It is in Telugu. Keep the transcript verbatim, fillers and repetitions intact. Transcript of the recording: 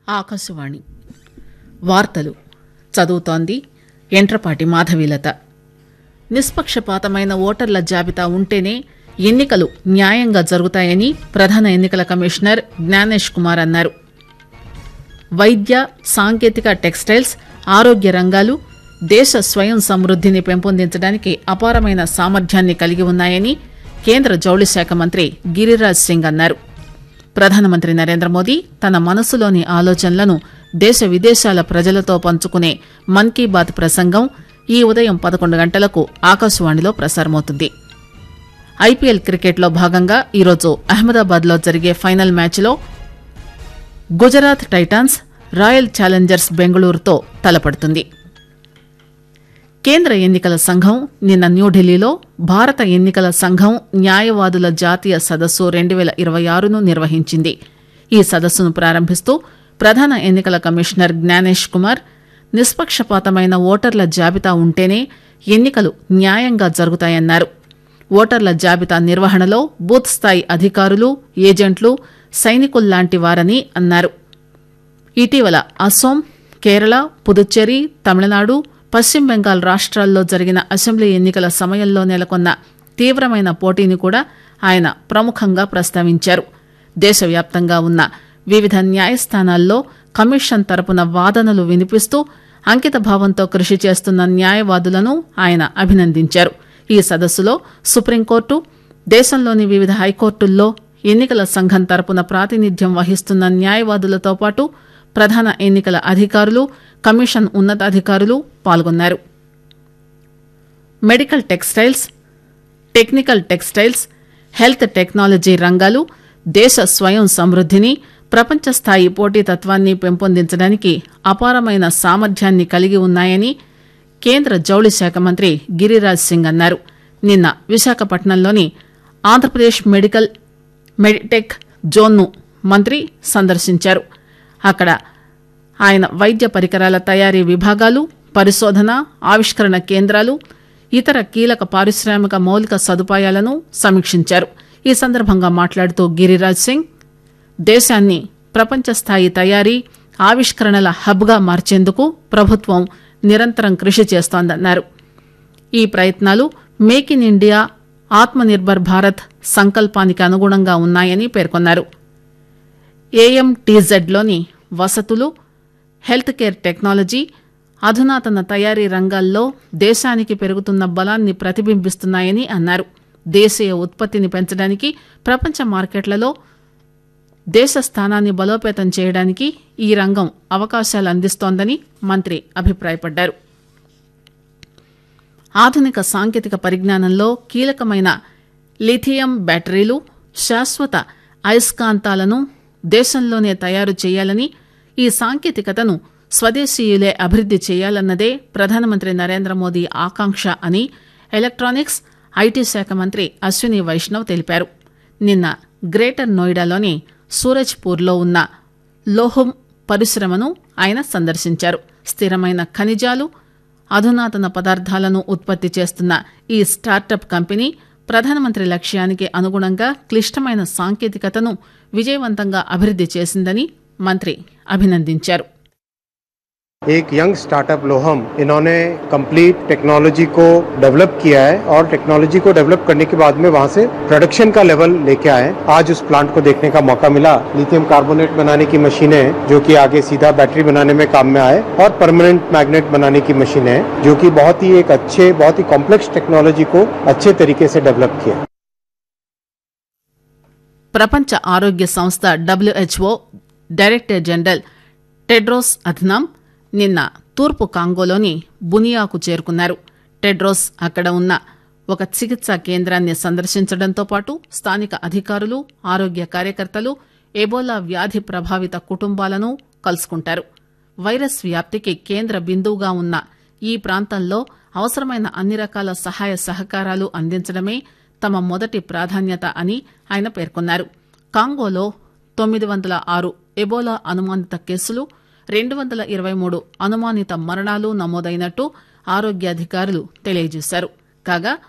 ఆకాశవాణి వార్తలు చదువుతోంది ఎంట్రపాటి మాధవీలత. నిష్పక్షపాతమైన ఓటర్ల జాబితా ఉంటేనే ఎన్నికలు న్యాయంగా జరుగుతాయని ప్రధాన ఎన్నికల కమిషనర్ జ్ఞానేష్ కుమార్ అన్నారు. వైద్య, సాంకేతిక, టెక్స్టైల్స్, ఆరోగ్య రంగాలు దేశ స్వయం సమృద్దిని పెంపొందించడానికి అపారమైన సామర్థ్యాన్ని కలిగి ఉన్నాయని కేంద్ర జౌళి శాఖ మంత్రి గిరిరాజ్ సింగ్ అన్నారు. ప్రధానమంత్రి నరేంద్ర మోదీ తన మనసులోని ఆలోచనలను దేశ విదేశాల ప్రజలతో పంచుకునే మన్ కీ బాత్ ప్రసంగం ఈ ఉదయం పదకొండు గంటలకు ఆకాశవాణిలో ప్రసారమవుతుంది. ఐపీఎల్ క్రికెట్లో భాగంగా ఈరోజు అహ్మదాబాద్ లో జరిగే ఫైనల్ మ్యాచ్లో గుజరాత్ టైటాన్స్ రాయల్ ఛాలెంజర్స్ బెంగళూరుతో తలపడుతుంది. కేంద్ర ఎన్నికల సంఘం నిన్న న్యూఢిల్లీలో భారత ఎన్నికల సంఘం న్యాయవాదుల జాతీయ సదస్సు రెండు పేల ఇరవై ఆరును నిర్వహించింది. ఈ సదస్సును ప్రారంభిస్తూ ప్రధాన ఎన్నికల కమిషనర్ జ్ఞానేష్ కుమార్ నిష్పక్షపాతమైన ఓటర్ల జాబితా ఉంటేనే ఎన్నికలు న్యాయంగా జరుగుతాయన్నారు. ఓటర్ల జాబితా నిర్వహణలో బూత్ స్థాయి అధికారులు, ఏజెంట్లు సైనికుల్లాంటి వారని అన్నారు. ఇటీవల అస్సోం, కేరళ, పుదుచ్చేరి, తమిళనాడు, పశ్చిమ బెంగాల్ రాష్ట్రాల్లో జరిగిన అసెంబ్లీ ఎన్నికల సమయంలో నెలకొన్న తీవ్రమైన పోటీని కూడా ఆయన ప్రముఖంగా ప్రస్తావించారు. దేశవ్యాప్తంగా ఉన్న వివిధ న్యాయస్థానాల్లో కమిషన్ తరపున వాదనలు వినిపిస్తూ అంకితభావంతో కృషి చేస్తున్న న్యాయవాదులను ఆయన అభినందించారు. ఈ సదస్సులో సుప్రీంకోర్టు, దేశంలోని వివిధ హైకోర్టుల్లో ఎన్నికల సంఘం తరపున ప్రాతినిధ్యం వహిస్తున్న న్యాయవాదులతో పాటు ప్రధాన ఎన్నికల అధికారులు, కమిషన్ ఉన్నతాధికారులు పాల్గొన్నారు. Medical textiles, technical textiles, health technology రంగాలు దేశ స్వయం సమృద్దిని, ప్రపంచ స్థాయి పోటీతత్వాన్ని పెంపొందించడానికి అపారమైన సామర్థ్యాన్ని కలిగి ఉన్నాయని కేంద్ర జౌళి శాఖ మంత్రి గిరిరాజ్ సింగ్ అన్నారు. నిన్న విశాఖపట్నంలోని ఆంధ్రప్రదేశ్ మెడికల్ మెడిటెక్ జోన్ను మంత్రి సందర్శించారు. అక్కడ ఆయన వైద్య పరికరాల తయారీ విభాగాలు, పరిశోధన, ఆవిష్కరణ కేంద్రాలు, ఇతర కీలక పారిశ్రామిక మౌలిక సదుపాయాలను సమీక్షించారు. ఈ సందర్భంగా మాట్లాడుతూ గిరిరాజ్ సింగ్ దేశాన్ని ప్రపంచ స్థాయి తయారీ, ఆవిష్కరణల హబ్గా మార్చేందుకు ప్రభుత్వం నిరంతరం కృషి చేస్తోందన్నారు. ఈ ప్రయత్నాలు మేక్ ఇన్ ఇండియా, ఆత్మ నిర్భర్ భారత్ సంకల్పానికి అనుగుణంగా ఉన్నాయని పేర్కొన్నారు. ఏఎంటీజెడ్లోని వసతులు, హెల్త్ కేర్ టెక్నాలజీ, అధునాతన తయారీ రంగాల్లో దేశానికి పెరుగుతున్న బలాన్ని ప్రతిబింబిస్తున్నాయని అన్నారు. దేశీయ ఉత్పత్తిని పెంచడానికి, ప్రపంచ మార్కెట్లలో దేశ స్థానాన్ని బలోపేతం చేయడానికి ఈ రంగం అవకాశాలు అందిస్తోందని మంత్రి అభిప్రాయపడ్డారు. ఆధునిక సాంకేతిక పరిజ్ఞానంలో కీలకమైన లిథియం బ్యాటరీలు, శాశ్వత అయస్కాంతాలను దేశంలోనే తయారు చేయాలని, ఈ సాంకేతికతను స్వదేశీయులే అభివృద్ది చేయాలన్నదే ప్రధానమంత్రి నరేంద్ర మోదీ ఆకాంక్ష అని ఎలక్ట్రానిక్స్, ఐటీ శాఖ మంత్రి అశ్విని వైష్ణవ్ తెలిపారు. నిన్న గ్రేటర్ నోయిడాలోని సూరజ్పూర్లో ఉన్న లోహం పరిశ్రమను ఆయన సందర్శించారు. స్థిరమైన ఖనిజాలు, అధునాతన పదార్థాలను ఉత్పత్తి చేస్తున్న ఈ స్టార్టప్ కంపెనీ ప్రధానమంత్రి లక్ష్యానికి అనుగుణంగా క్లిష్టమైన సాంకేతికతను విజయవంతంగా అభివృద్ది చేసిందని మంత్రి అభినందించారు. एक यंग स्टार्टअप लोहम, इन्होंने कंप्लीट टेक्नोलॉजी को डेवलप किया है और टेक्नोलॉजी को डेवलप करने के बाद में वहां से प्रोडक्शन का लेवल लेके आए. आज उस प्लांट को देखने का मौका मिला. लिथियम कार्बोनेट बनाने की मशीनें जो कि आगे सीधा बैटरी बनाने में काम में आए, और परमानेंट मैग्नेट बनाने की मशीनें जो कि बहुत ही एक अच्छे, बहुत ही कॉम्प्लेक्स टेक्नोलॉजी को अच्छे तरीके से डेवलप किया. ప్రపంచ ఆరోగ్య సంస్థ WHO director general Tedros Adhanom నిన్న తూర్పు కాంగోలోని బునియాకు చేరుకున్నారు. టెడ్రోస్ అక్కడ ఉన్న ఒక చికిత్సా కేంద్రాన్ని సందర్శించడంతో పాటు స్థానిక అధికారులు, ఆరోగ్య కార్యకర్తలు, ఎబోలా వ్యాధి ప్రభావిత కుటుంబాలను కలుసుకుంటారు. వైరస్ వ్యాప్తికి కేంద్ర బిందువుగా ఉన్న ఈ ప్రాంతంలో అవసరమైన అన్ని రకాల సహాయ సహకారాలు అందించడమే తమ మొదటి ప్రాధాన్యత అని ఆయన పేర్కొన్నారు. కాంగోలో తొమ్మిది వందల ఆరు ఎబోలా అనుమానిత కేసులు, రెండు వందల ఇరవై మూడు అనుమానిత మరణాలు నమోదైనట్టు ఆరోగ్యాధికారులు తెలియజేశారు. కాగా